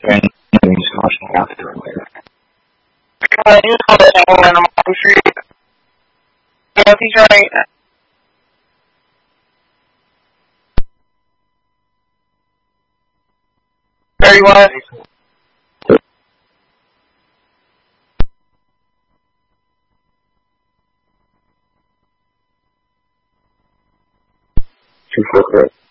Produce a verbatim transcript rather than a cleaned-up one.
And he's watching after him there. Uh, you know that one on the street. Yes, he's right. thirty-one. Two four correct.